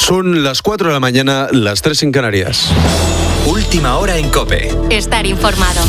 Son las 4 de la mañana, las 3 en Canarias. Última hora en COPE. Estar informado.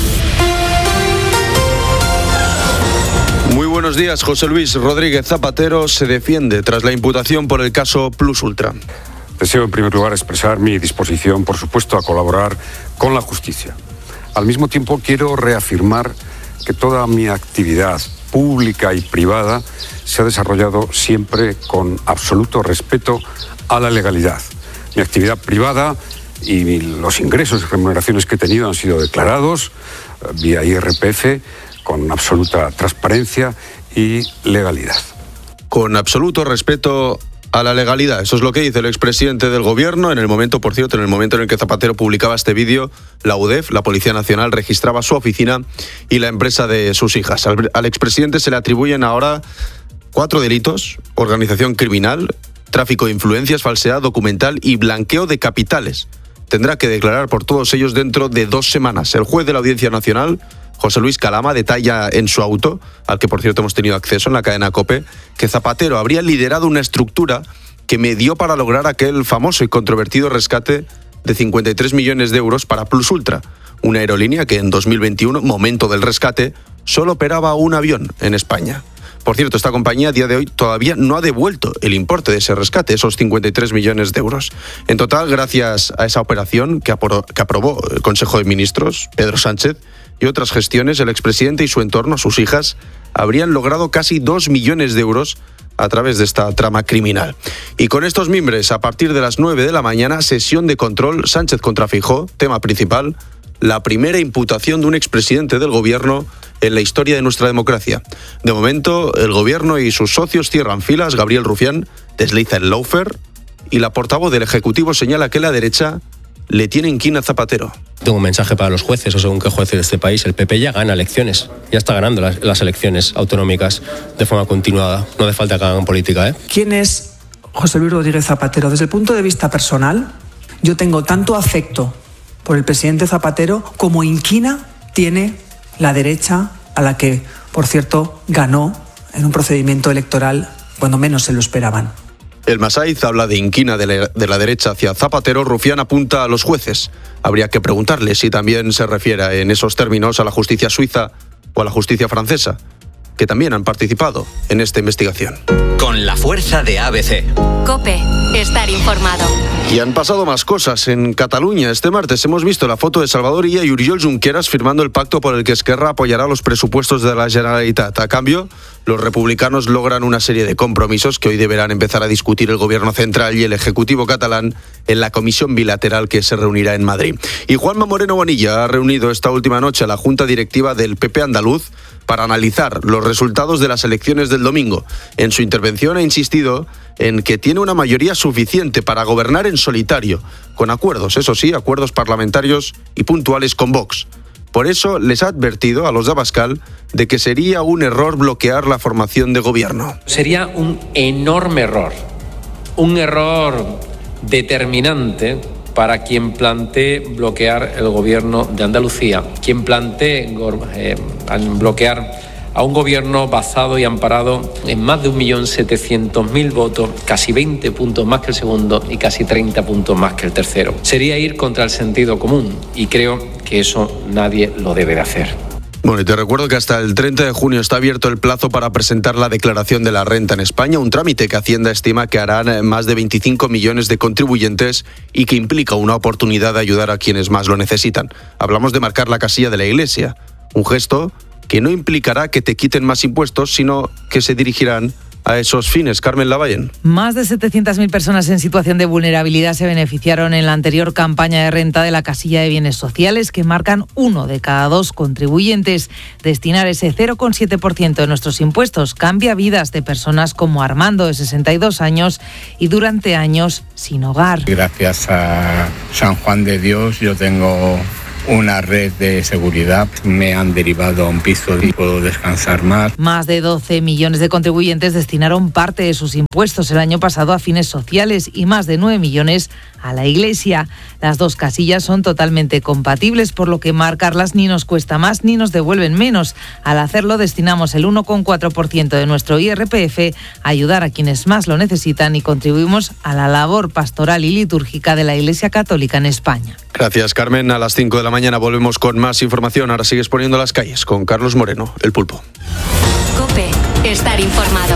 Muy buenos días. José Luis Rodríguez Zapatero se defiende tras la imputación por el caso Plus Ultra. Deseo en primer lugar expresar mi disposición, por supuesto, a colaborar con la justicia. Al mismo tiempo quiero reafirmar que toda mi actividad pública y privada se ha desarrollado siempre con absoluto respeto a la legalidad. Mi actividad privada y los ingresos y remuneraciones que he tenido han sido declarados vía IRPF con absoluta transparencia y legalidad. Con absoluto respeto a la legalidad. Eso es lo que dice el expresidente del gobierno. En el momento, por cierto, en el que Zapatero publicaba este vídeo, la UDEF, la Policía Nacional, registraba su oficina y la empresa de sus hijas. Al expresidente se le atribuyen ahora 4 delitos: organización criminal, tráfico de influencias, falsedad documental y blanqueo de capitales. Tendrá que declarar por todos ellos dentro de 2 semanas. El juez de la Audiencia Nacional, José Luis Calama, detalla en su auto, al que por cierto hemos tenido acceso en la cadena COPE, que Zapatero habría liderado una estructura que medió para lograr aquel famoso y controvertido rescate de 53 millones de euros para Plus Ultra, una aerolínea que en 2021, momento del rescate, solo operaba un avión en España. Por cierto, esta compañía a día de hoy todavía no ha devuelto el importe de ese rescate, esos 53 millones de euros. En total, gracias a esa operación que aprobó el Consejo de Ministros, Pedro Sánchez, y otras gestiones, el expresidente y su entorno, sus hijas, habrían logrado casi 2 millones de euros a través de esta trama criminal. Y con estos mimbres, a partir de las 9 de la mañana, sesión de control, Sánchez contra Feijóo, tema principal, la primera imputación de un expresidente del gobierno en la historia de nuestra democracia. De momento, el gobierno y sus socios cierran filas. Gabriel Rufián desliza el lawfare y la portavoz del Ejecutivo señala que la derecha le tiene inquina a Zapatero. Tengo un mensaje para los jueces, o según qué jueces de este país. El PP ya gana elecciones, ya está ganando las elecciones autonómicas de forma continuada. No hace falta que hagan política, ¿Quién es José Luis Rodríguez Zapatero? Desde el punto de vista personal, yo tengo tanto afecto por el presidente Zapatero como inquina tiene la derecha, a la que, por cierto, ganó en un procedimiento electoral cuando menos se lo esperaban. El Masaiz habla de inquina de la derecha hacia Zapatero. Rufián apunta a los jueces. Habría que preguntarle si también se refiere en esos términos a la justicia suiza o a la justicia francesa, que también han participado en esta investigación. Con la fuerza de ABC. COPE. Estar informado. Y han pasado más cosas. En Cataluña este martes hemos visto la foto de Salvador Illa y Oriol Junqueras firmando el pacto por el que Esquerra apoyará los presupuestos de la Generalitat. A cambio, los republicanos logran una serie de compromisos que hoy deberán empezar a discutir el Gobierno central y el Ejecutivo catalán en la comisión bilateral que se reunirá en Madrid. Y Juanma Moreno Bonilla ha reunido esta última noche a la Junta Directiva del PP andaluz para analizar los resultados de las elecciones del domingo. En su intervención ha insistido en que tiene una mayoría suficiente para gobernar en solitario, con acuerdos, eso sí, acuerdos parlamentarios y puntuales con Vox. Por eso les ha advertido a los de Abascal de que sería un error bloquear la formación de gobierno. Sería un enorme error, un error determinante para quien plantee bloquear el gobierno de Andalucía, quien plantee bloquear a un gobierno basado y amparado en más de 1.700.000 votos, casi 20 puntos más que el segundo y casi 30 puntos más que el tercero. Sería ir contra el sentido común y creo que eso nadie lo debe de hacer. Bueno, y te recuerdo que hasta el 30 de junio está abierto el plazo para presentar la declaración de la renta en España, un trámite que Hacienda estima que harán más de 25 millones de contribuyentes y que implica una oportunidad de ayudar a quienes más lo necesitan. Hablamos de marcar la casilla de la Iglesia, un gesto que no implicará que te quiten más impuestos, sino que se dirigirán a esos fines. Carmen Lavallén. Más de 700.000 personas en situación de vulnerabilidad se beneficiaron en la anterior campaña de renta de la casilla de bienes sociales, que marcan 1 de cada 2 contribuyentes. Destinar ese 0,7% de nuestros impuestos cambia vidas de personas como Armando, de 62 años, y durante años sin hogar. Gracias a San Juan de Dios yo tengo una red de seguridad. Me han derivado a un piso y puedo descansar más. Más de 12 millones de contribuyentes destinaron parte de sus impuestos el año pasado a fines sociales y más de 9 millones a la Iglesia. Las dos casillas son totalmente compatibles, por lo que marcarlas ni nos cuesta más ni nos devuelven menos. Al hacerlo, destinamos el 1,4% de nuestro IRPF a ayudar a quienes más lo necesitan y contribuimos a la labor pastoral y litúrgica de la Iglesia Católica en España. Gracias, Carmen. A las 5 de la mañana volvemos con más información. Ahora sigues poniendo las calles con Carlos Moreno, El Pulpo. COPE. Estar informado.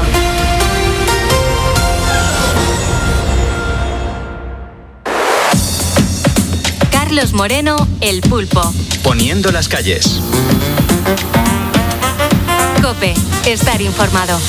Carlos Moreno, El Pulpo. Poniendo las calles. COPE. Estar informado.